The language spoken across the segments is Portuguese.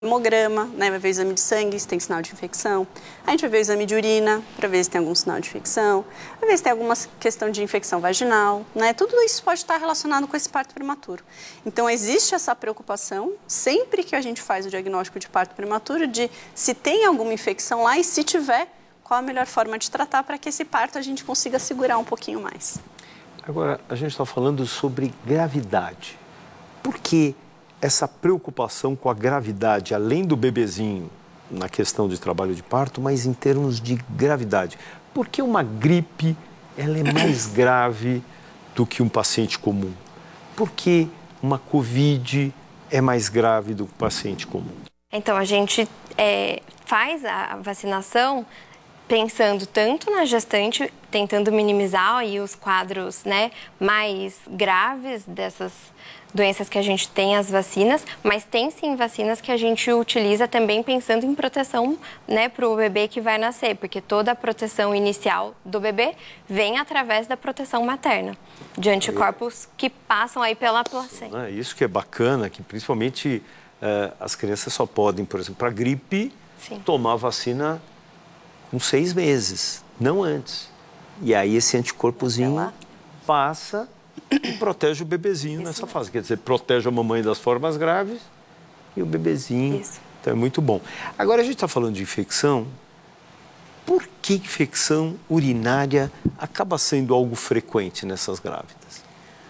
hemograma, né, vai ver o exame de sangue se tem sinal de infecção. A gente vai ver o exame de urina para ver se tem algum sinal de infecção, vai ver se tem alguma questão de infecção vaginal, né? Tudo isso pode estar relacionado com esse parto prematuro. Então, existe essa preocupação, sempre que a gente faz o diagnóstico de parto prematuro, de se tem alguma infecção lá e se tiver, qual a melhor forma de tratar para que esse parto a gente consiga segurar um pouquinho mais. Agora, a gente está falando sobre gravidade. Por que essa preocupação com a gravidade, além do bebezinho, na questão de trabalho de parto, mas em termos de gravidade? Por que uma gripe ela é mais grave do que um paciente comum? Por que uma Covid é mais grave do que um paciente comum? Então, a gente faz a vacinação pensando tanto na gestante, tentando minimizar aí os quadros, né, mais graves dessas doenças que a gente tem, as vacinas, mas tem sim vacinas que a gente utiliza também pensando em proteção, né, para o bebê que vai nascer, porque toda a proteção inicial do bebê vem através da proteção materna, de anticorpos que passam aí pela placenta. Isso que é bacana, que principalmente as crianças só podem, por exemplo, para gripe, tomar vacina com 6 meses, não antes. E aí esse anticorpozinho passa e protege o bebezinho nessa fase. Quer dizer, protege a mamãe das formas graves e o bebezinho. Isso. Então é muito bom. Agora a gente está falando de infecção. Por que infecção urinária acaba sendo algo frequente nessas grávidas?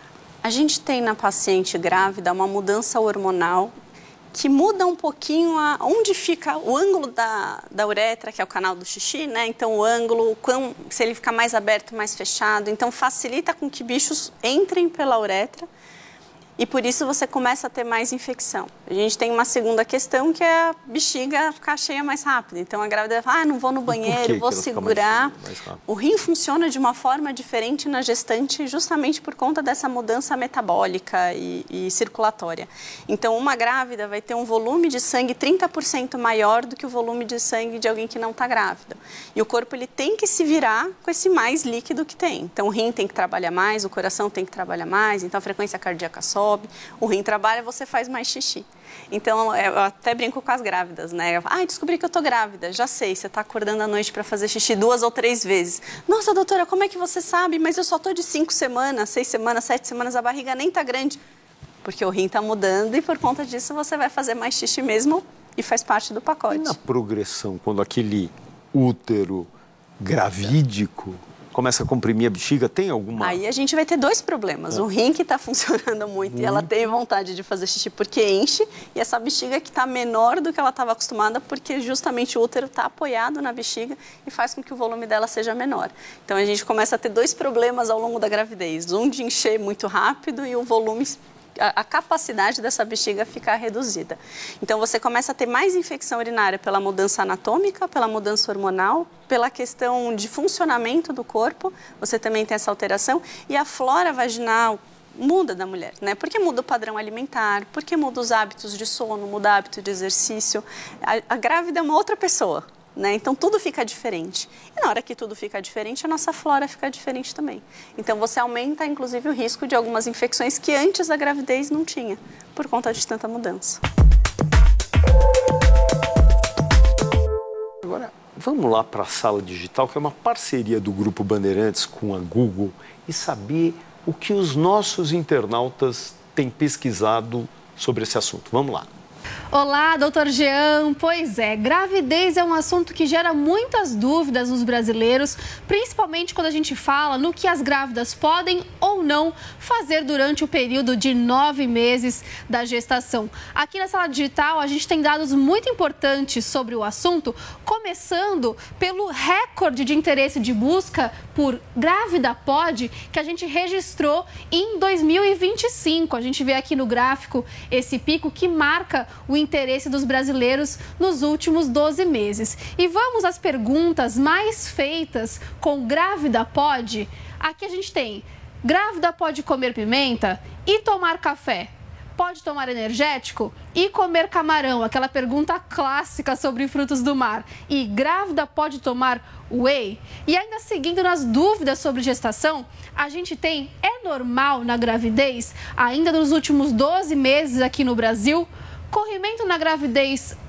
A gente tem na paciente grávida uma mudança hormonal que muda um pouquinho onde fica o ângulo da uretra, que é o canal do xixi, né? Então, o ângulo, se ele ficar mais aberto, mais fechado, então facilita com que bichos entrem pela uretra e por isso você começa a ter mais infecção. A gente tem uma segunda questão que é a bexiga ficar cheia mais rápido. Então, a grávida fala, não vou no banheiro, vou segurar. O rim funciona de uma forma diferente na gestante justamente por conta dessa mudança metabólica e circulatória. Então, uma grávida vai ter um volume de sangue 30% maior do que o volume de sangue de alguém que não está grávida. E o corpo ele tem que se virar com esse mais líquido que tem. Então, o rim tem que trabalhar mais, o coração tem que trabalhar mais, então a frequência cardíaca sobe. O rim trabalha, você faz mais xixi. Então, eu até brinco com as grávidas, né? Descobri que eu tô grávida. Já sei, você tá acordando à noite para fazer xixi 2 ou 3 vezes. Nossa, doutora, como é que você sabe? Mas eu só tô de 5 semanas, 6 semanas, 7 semanas, a barriga nem tá grande. Porque o rim tá mudando e por conta disso você vai fazer mais xixi mesmo e faz parte do pacote. E na progressão, quando aquele útero gravídico começa a comprimir a bexiga, tem alguma... Aí a gente vai ter 2 problemas. O rim que está funcionando muito e ela tem vontade de fazer xixi porque enche, e essa bexiga que está menor do que ela estava acostumada porque justamente o útero está apoiado na bexiga e faz com que o volume dela seja menor. Então a gente começa a ter 2 problemas ao longo da gravidez. Um de encher muito rápido e o volume... a capacidade dessa bexiga ficar reduzida. Então, você começa a ter mais infecção urinária pela mudança anatômica, pela mudança hormonal, pela questão de funcionamento do corpo, você também tem essa alteração, e a flora vaginal muda da mulher, né? Porque muda o padrão alimentar, porque muda os hábitos de sono, muda o hábito de exercício. A grávida é uma outra pessoa, né? Então, tudo fica diferente. E na hora que tudo fica diferente, a nossa flora fica diferente também. Então, você aumenta, inclusive, o risco de algumas infecções que antes da gravidez não tinha, por conta de tanta mudança. Agora, vamos lá para a Sala Digital, que é uma parceria do Grupo Bandeirantes com a Google, e saber o que os nossos internautas têm pesquisado sobre esse assunto. Vamos lá. Olá, doutor Jean. Pois é, gravidez é um assunto que gera muitas dúvidas nos brasileiros, principalmente quando a gente fala no que as grávidas podem ou não fazer durante o período de 9 meses da gestação. Aqui na Sala Digital, a gente tem dados muito importantes sobre o assunto, começando pelo recorde de interesse de busca por Grávida Pode, que a gente registrou em 2025. A gente vê aqui no gráfico esse pico que marca o interesse dos brasileiros nos últimos 12 meses. E vamos às perguntas mais feitas com Grávida Pode. Aqui a gente tem: grávida pode comer pimenta e tomar café? Pode tomar energético e comer camarão? Aquela pergunta clássica sobre frutos do mar. E grávida pode tomar whey? E ainda seguindo nas dúvidas sobre gestação, a gente tem: é normal na gravidez, ainda nos últimos 12 meses aqui no Brasil, Corrimento na gravidez